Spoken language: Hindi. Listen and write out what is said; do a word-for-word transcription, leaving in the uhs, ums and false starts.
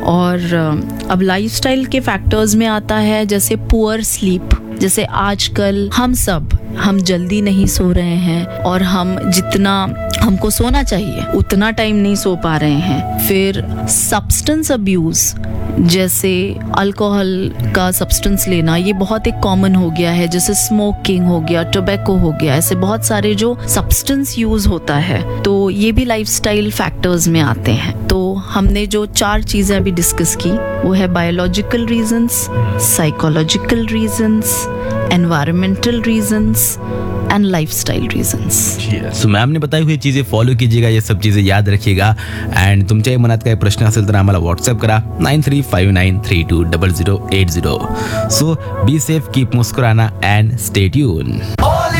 और अब लाइफस्टाइल के फैक्टर्स में आता है जैसे पुअर स्लीप, जैसे आजकल हम सब हम जल्दी नहीं सो रहे हैं और हम जितना हमको सोना चाहिए उतना टाइम नहीं सो पा रहे हैं। फिर सब्सटेंस अब्यूज, जैसे अल्कोहल का सब्सटेंस लेना, ये बहुत एक कॉमन हो गया है, जैसे स्मोकिंग हो गया, टोबैको हो गया, ऐसे बहुत सारे जो सब्सटेंस यूज होता है, तो ये भी लाइफस्टाइल फैक्टर्स में आते हैं। तो हमने जो चार चीजें अभी डिस्कस की वो है biological reasons, psychological reasons, environmental reasons and lifestyle reasons. So ma'am ने बताई हुई चीजें फॉलो कीजिएगा, ये सब चीजें याद रखिएगा. अँड तुमच्याही मनात काही प्रश्न असेल तर आम्हाला व्हॉट्सअप करा nine three five nine three to double zero eight zero. So be safe, keep मुस्कुराना अँड स्टे ट्यून.